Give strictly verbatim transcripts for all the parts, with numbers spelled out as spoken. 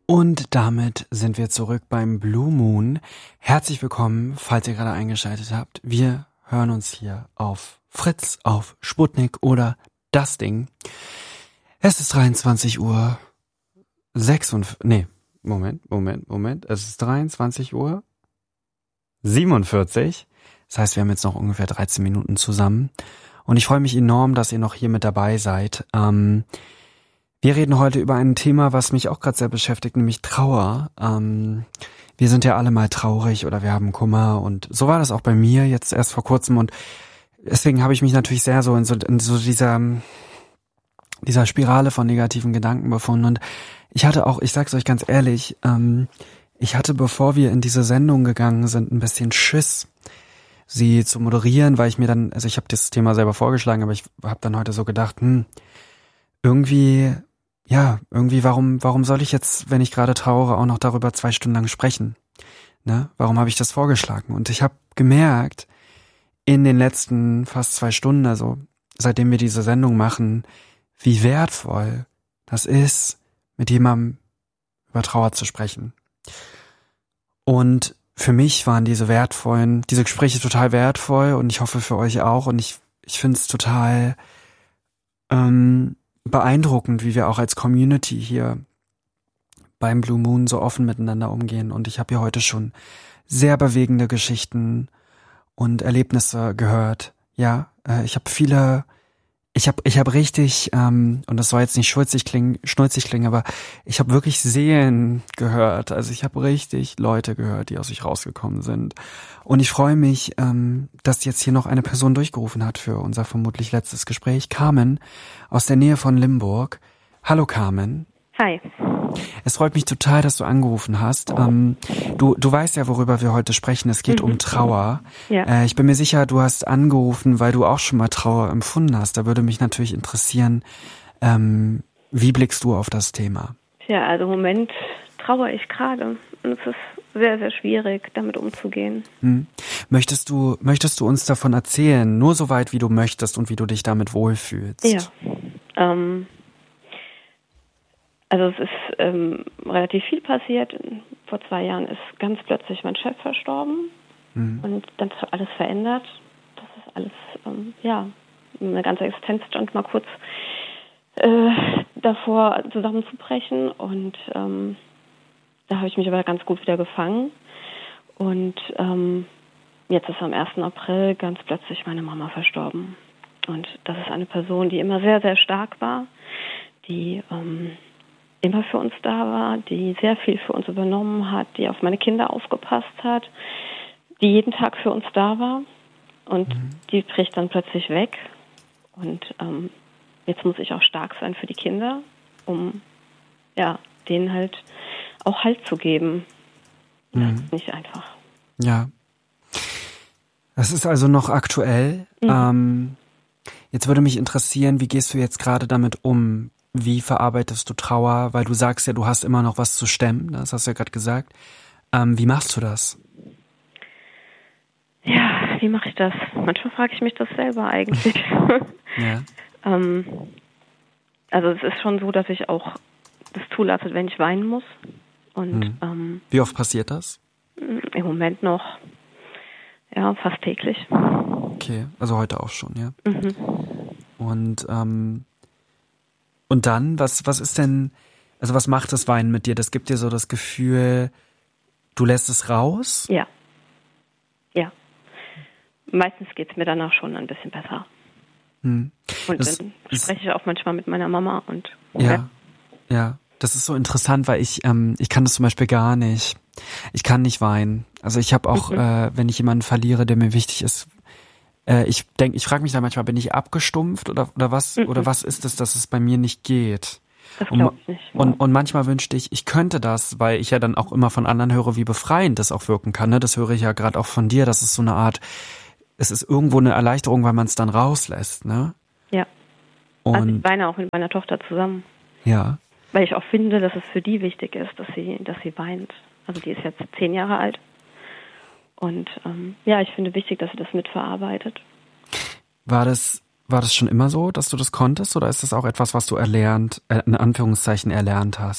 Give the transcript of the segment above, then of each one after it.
Und damit sind wir zurück beim Blue Moon. Herzlich willkommen, falls ihr gerade eingeschaltet habt. Wir hören uns hier auf Fritz, auf Sputnik oder das Ding. Es ist dreiundzwanzig Uhr sechsundvierzig, nee, Moment, Moment, Moment. Es ist dreiundzwanzig Uhr siebenundvierzig. Das heißt, wir haben jetzt noch ungefähr dreizehn Minuten zusammen. Und ich freue mich enorm, dass ihr noch hier mit dabei seid. Ähm, Wir reden heute über ein Thema, was mich auch gerade sehr beschäftigt, nämlich Trauer. Ähm, wir sind ja alle mal traurig oder wir haben Kummer und so war das auch bei mir jetzt erst vor kurzem und deswegen habe ich mich natürlich sehr so in so, in so dieser, dieser Spirale von negativen Gedanken befunden und ich hatte auch, ich sag's euch ganz ehrlich, ähm, ich hatte, bevor wir in diese Sendung gegangen sind, ein bisschen Schiss, sie zu moderieren, weil ich mir dann, also ich habe das Thema selber vorgeschlagen, aber ich habe dann heute so gedacht, hm, irgendwie Ja, irgendwie, warum, warum soll ich jetzt, wenn ich gerade trauere, auch noch darüber zwei Stunden lang sprechen? Ne? Warum habe ich das vorgeschlagen? Und ich habe gemerkt, in den letzten fast zwei Stunden, also seitdem wir diese Sendung machen, wie wertvoll das ist, mit jemandem über Trauer zu sprechen. Und für mich waren diese wertvollen, diese Gespräche total wertvoll und ich hoffe für euch auch. Und ich, ich finde es total ähm, beeindruckend, wie wir auch als Community hier beim Blue Moon so offen miteinander umgehen. Und ich habe hier heute schon sehr bewegende Geschichten und Erlebnisse gehört. Ja, äh, ich habe viele, ich habe ich habe richtig, ähm, und das soll jetzt nicht schulzig klingen, schnulzig klingen, aber ich habe wirklich Seelen gehört. Also ich habe richtig Leute gehört, die aus sich rausgekommen sind. Und ich freue mich, ähm, dass jetzt hier noch eine Person durchgerufen hat für unser vermutlich letztes Gespräch. Carmen aus der Nähe von Limburg. Hallo Carmen. Hi. Es freut mich total, dass du angerufen hast. Ähm, du, du weißt ja, worüber wir heute sprechen. Es geht mhm. um Trauer. Ja. Äh, ich bin mir sicher, du hast angerufen, weil du auch schon mal Trauer empfunden hast. Da würde mich natürlich interessieren, ähm, wie blickst du auf das Thema? Ja, also im Moment trauere ich gerade. Und es ist sehr, sehr schwierig, damit umzugehen. Hm. Möchtest du, möchtest du uns davon erzählen? Nur so weit, wie du möchtest und wie du dich damit wohlfühlst. Ja. Ähm, also es ist ähm, relativ viel passiert. Vor zwei Jahren ist ganz plötzlich mein Chef verstorben. Hm. Und dann hat alles verändert. Das ist alles, ähm, ja, meine ganze Existenz stand mal kurz äh, davor zusammenzubrechen. Und ähm, da habe ich mich aber ganz gut wieder gefangen. Und ähm, jetzt ist am ersten April ganz plötzlich meine Mama verstorben. Und das ist eine Person, die immer sehr, sehr stark war, die ähm, immer für uns da war, die sehr viel für uns übernommen hat, die auf meine Kinder aufgepasst hat, die jeden Tag für uns da war. Und mhm. die bricht dann plötzlich weg. Und ähm, jetzt muss ich auch stark sein für die Kinder, um ja, denen halt auch Halt zu geben. Das mhm. ist nicht einfach. Ja. Das ist also noch aktuell. Mhm. Ähm, jetzt würde mich interessieren, wie gehst du jetzt gerade damit um? Wie verarbeitest du Trauer? Weil du sagst ja, du hast immer noch was zu stemmen. Das hast du ja gerade gesagt. Ähm, wie machst du das? Ja, wie mache ich das? Manchmal frage ich mich das selber eigentlich. ja. ähm, also es ist schon so, dass ich auch das zulasse, wenn ich weinen muss. Und hm. ähm, wie oft passiert das? Im Moment noch, ja, fast täglich. Okay, also heute auch schon, ja. Mhm. Und ähm, und dann, was was ist denn, also was macht das Weinen mit dir? Das gibt dir so das Gefühl, du lässt es raus? Ja, ja. Meistens geht es mir danach schon ein bisschen besser. Hm. Und das dann spreche ich auch manchmal mit meiner Mama und ja, ja. ja. Das ist so interessant, weil ich ähm, ich kann das zum Beispiel gar nicht. Ich kann nicht weinen. Also ich habe auch, mhm. äh, wenn ich jemanden verliere, der mir wichtig ist, äh, ich denke, ich frage mich dann manchmal, bin ich abgestumpft oder oder was mhm. oder was ist es, dass es bei mir nicht geht? Das glaube ich nicht. Und, und manchmal wünschte ich, ich könnte das, weil ich ja dann auch immer von anderen höre, wie befreiend das auch wirken kann. Ne? Das höre ich ja gerade auch von dir. Das ist so eine Art, es ist irgendwo eine Erleichterung, weil man es dann rauslässt, ne? Ja. Und also ich weine auch mit meiner Tochter zusammen. Ja. Weil ich auch finde, dass es für die wichtig ist, dass sie, dass sie weint. Also die ist jetzt zehn Jahre alt. Und ähm, ja, ich finde wichtig, dass sie das mitverarbeitet. War das, war das schon immer so, dass du das konntest? Oder ist das auch etwas, was du erlernt, äh, in Anführungszeichen erlernt hast?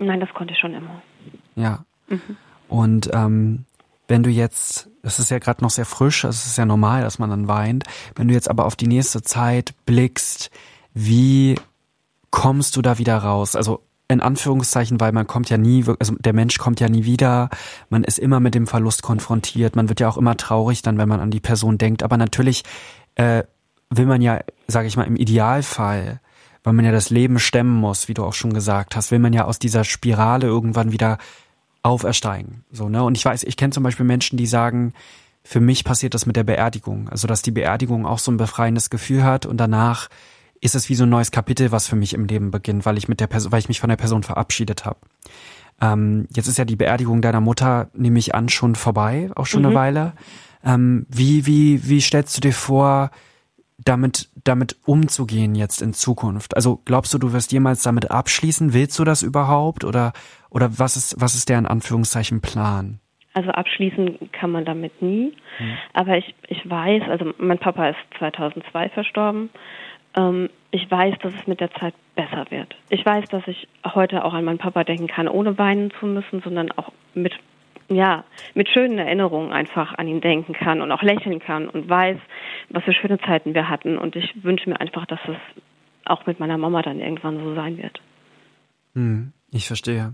Nein, das konnte ich schon immer. Ja. Mhm. Und ähm, wenn du jetzt, das ist ja gerade noch sehr frisch, es ist ja normal, dass man dann weint, wenn du jetzt aber auf die nächste Zeit blickst, wie kommst du da wieder raus? Also in Anführungszeichen, weil man kommt ja nie, also der Mensch kommt ja nie wieder, man ist immer mit dem Verlust konfrontiert, man wird ja auch immer traurig dann, wenn man an die Person denkt, aber natürlich äh, will man ja, sage ich mal, im Idealfall, weil man ja das Leben stemmen muss, wie du auch schon gesagt hast, will man ja aus dieser Spirale irgendwann wieder aufersteigen, so, ne? Und ich weiß, ich kenne zum Beispiel Menschen, die sagen, für mich passiert das mit der Beerdigung, also dass die Beerdigung auch so ein befreiendes Gefühl hat und danach ist es wie so ein neues Kapitel, was für mich im Leben beginnt, weil ich mit der Person, weil ich mich von der Person verabschiedet habe. Ähm, jetzt ist ja die Beerdigung deiner Mutter, nehme ich an, schon vorbei, auch schon mhm. eine Weile. Ähm, wie wie wie stellst du dir vor, damit damit umzugehen jetzt in Zukunft? Also glaubst du, du wirst jemals damit abschließen? Willst du das überhaupt? Oder oder was ist was ist der in Anführungszeichen Plan? Also abschließen kann man damit nie. Hm. Aber ich ich weiß, also mein Papa ist zweitausendzwei verstorben. Ähm, ich weiß, dass es mit der Zeit besser wird. Ich weiß, dass ich heute auch an meinen Papa denken kann, ohne weinen zu müssen, sondern auch mit ja, mit schönen Erinnerungen einfach an ihn denken kann und auch lächeln kann und weiß, was für schöne Zeiten wir hatten. Und ich wünsche mir einfach, dass es auch mit meiner Mama dann irgendwann so sein wird. Hm, ich verstehe.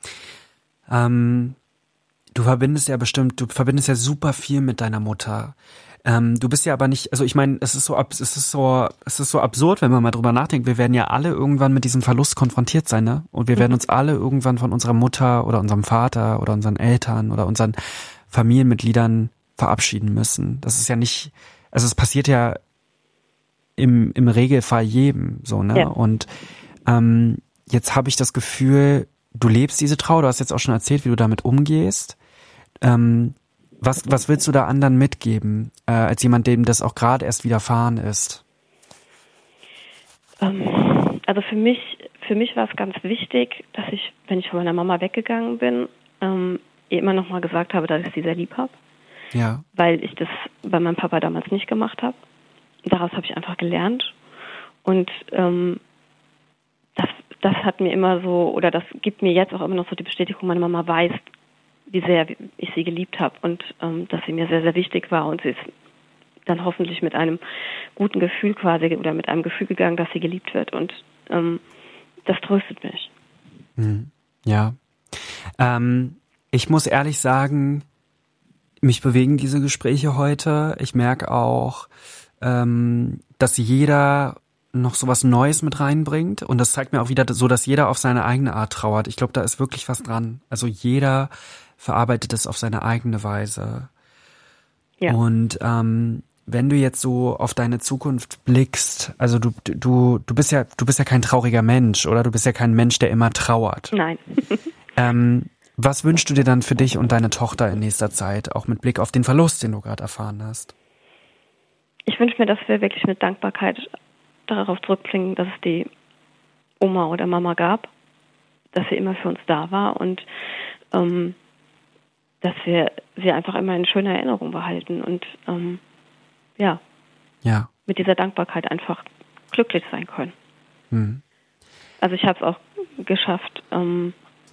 Ähm, du verbindest ja bestimmt, du verbindest ja super viel mit deiner Mutter. Ähm, du bist ja aber nicht, also ich meine, es ist so, es ist so, es ist so absurd, wenn man mal drüber nachdenkt. Wir werden ja alle irgendwann mit diesem Verlust konfrontiert sein, ne? Und wir werden uns alle irgendwann von unserer Mutter oder unserem Vater oder unseren Eltern oder unseren Familienmitgliedern verabschieden müssen. Das ist ja nicht, also es passiert ja im im Regelfall jedem, so, ne? Ja. Und ähm, jetzt habe ich das Gefühl, du lebst diese Trauer. Du hast jetzt auch schon erzählt, wie du damit umgehst. Ähm, Was, was willst du da anderen mitgeben, äh, als jemand, dem das auch gerade erst widerfahren ist? Ähm, also für mich, für mich war es ganz wichtig, dass ich, wenn ich von meiner Mama weggegangen bin, ähm, ihr immer noch mal gesagt habe, dass ich sie sehr lieb habe. Ja. Weil ich das bei meinem Papa damals nicht gemacht habe. Daraus habe ich einfach gelernt. Und ähm, das, das hat mir immer so, oder das gibt mir jetzt auch immer noch so die Bestätigung, meine Mama weiß, wie sehr ich sie geliebt habe und ähm, dass sie mir sehr, sehr wichtig war und sie ist dann hoffentlich mit einem guten Gefühl quasi oder mit einem Gefühl gegangen, dass sie geliebt wird und ähm, das tröstet mich. Ja. Ähm, ich muss ehrlich sagen, mich bewegen diese Gespräche heute. Ich merke auch, ähm, dass jeder noch so was Neues mit reinbringt und das zeigt mir auch wieder so, dass jeder auf seine eigene Art trauert. Ich glaube, da ist wirklich was dran. Also jeder verarbeitet es auf seine eigene Weise. Ja. Und ähm, wenn du jetzt so auf deine Zukunft blickst, also du du du bist ja du bist ja kein trauriger Mensch, oder? Du bist ja kein Mensch, der immer trauert. Nein. ähm, was wünschst du dir dann für dich und deine Tochter in nächster Zeit, auch mit Blick auf den Verlust, den du gerade erfahren hast? Ich wünsche mir, dass wir wirklich mit Dankbarkeit darauf zurückblicken, dass es die Oma oder Mama gab, dass sie immer für uns da war und ähm, dass wir sie einfach immer in schöner Erinnerung behalten und ähm, ja, ja, mit dieser Dankbarkeit einfach glücklich sein können. Hm. Also ich habe es auch geschafft, ähm,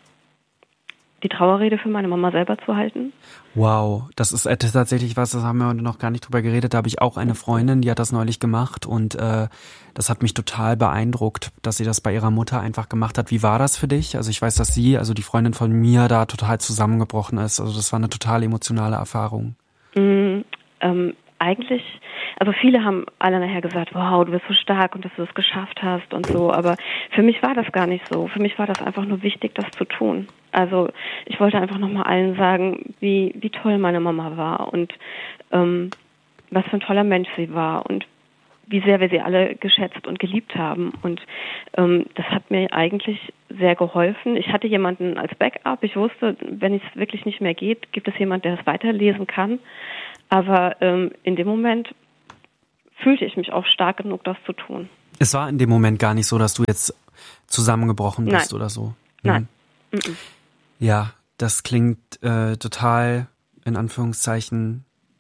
die Trauerrede für meine Mama selber zu halten. Wow, das ist tatsächlich was, das haben wir heute noch gar nicht drüber geredet. Da habe ich auch eine Freundin, die hat das neulich gemacht und äh, das hat mich total beeindruckt, dass sie das bei ihrer Mutter einfach gemacht hat. Wie war das für dich? Also ich weiß, dass sie, also die Freundin von mir, da total zusammengebrochen ist. Also das war eine total emotionale Erfahrung. Mm, ähm, eigentlich, also viele haben alle nachher gesagt, wow, du bist so stark und dass du das geschafft hast und so, aber für mich war das gar nicht so. Für mich war das einfach nur wichtig, das zu tun. Also ich wollte einfach nochmal allen sagen, wie wie toll meine Mama war und ähm, was für ein toller Mensch sie war und wie sehr wir sie alle geschätzt und geliebt haben. Und ähm, das hat mir eigentlich sehr geholfen. Ich hatte jemanden als Backup. Ich wusste, wenn es wirklich nicht mehr geht, gibt es jemanden, der das weiterlesen kann. Aber ähm, in dem Moment fühlte ich mich auch stark genug, das zu tun. Es war in dem Moment gar nicht so, dass du jetzt zusammengebrochen bist Nein. oder so? Nein. Hm. Ja, das klingt äh, total, in Anführungszeichen,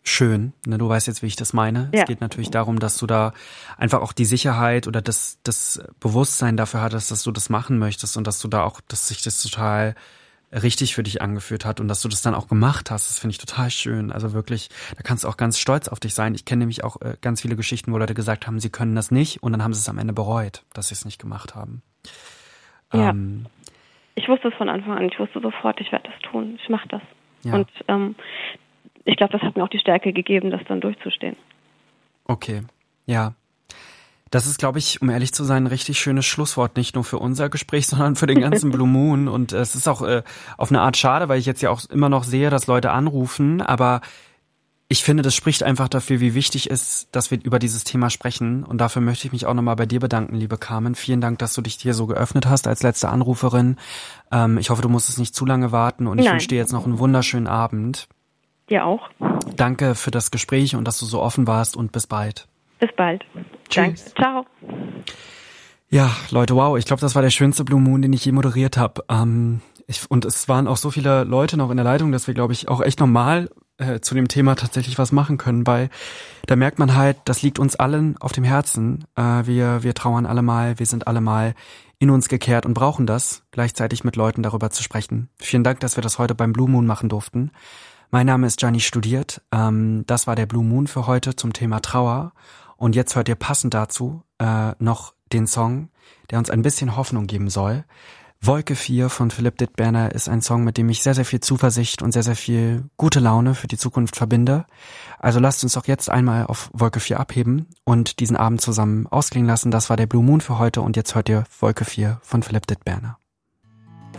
schön. Ne, du weißt jetzt, wie ich das meine. Ja. Es geht natürlich darum, dass du da einfach auch die Sicherheit oder das, das Bewusstsein dafür hattest, dass du das machen möchtest und dass du da auch, dass sich das total richtig für dich angeführt hat und dass du das dann auch gemacht hast. Das finde ich total schön. Also wirklich, da kannst du auch ganz stolz auf dich sein. Ich kenne nämlich auch äh, ganz viele Geschichten, wo Leute gesagt haben, sie können das nicht und dann haben sie es am Ende bereut, dass sie es nicht gemacht haben. Ja. Ähm, ich wusste es von Anfang an. Ich wusste sofort, ich werde das tun. Ich mache das. Ja. Und ähm, ich glaube, das hat mir auch die Stärke gegeben, das dann durchzustehen. Okay, ja. Das ist, glaube ich, um ehrlich zu sein, ein richtig schönes Schlusswort, nicht nur für unser Gespräch, sondern für den ganzen Blue Moon. Und äh, es ist auch äh, auf eine Art schade, weil ich jetzt ja auch immer noch sehe, dass Leute anrufen. Aber ich finde, das spricht einfach dafür, wie wichtig es ist, dass wir über dieses Thema sprechen. Und dafür möchte ich mich auch nochmal bei dir bedanken, liebe Carmen. Vielen Dank, dass du dich hier so geöffnet hast als letzte Anruferin. Ähm, ich hoffe, du musstest nicht zu lange warten. Und ich Nein. wünsche dir jetzt noch einen wunderschönen Abend. Dir auch. Danke für das Gespräch und dass du so offen warst und bis bald. Bis bald. Tschüss. Danke. Ciao. Ja, Leute, wow, ich glaube, das war der schönste Blue Moon, den ich je moderiert habe. Ähm, ich, und es waren auch so viele Leute noch in der Leitung, dass wir, glaube ich, auch echt normal äh, zu dem Thema tatsächlich was machen können, weil da merkt man halt, das liegt uns allen auf dem Herzen. Äh, wir, wir trauern alle mal, wir sind alle mal in uns gekehrt und brauchen das, gleichzeitig mit Leuten darüber zu sprechen. Vielen Dank, dass wir das heute beim Blue Moon machen durften. Mein Name ist Gianni Studiert. Ähm, das war der Blue Moon für heute zum Thema Trauer. Und jetzt hört ihr passend dazu äh, noch den Song, der uns ein bisschen Hoffnung geben soll. Wolke vier von Philipp Dittberner ist ein Song, mit dem ich sehr, sehr viel Zuversicht und sehr, sehr viel gute Laune für die Zukunft verbinde. Also lasst uns doch jetzt einmal auf Wolke vier abheben und diesen Abend zusammen ausklingen lassen. Das war der Blue Moon für heute und jetzt hört ihr Wolke vier von Philipp Dittberner.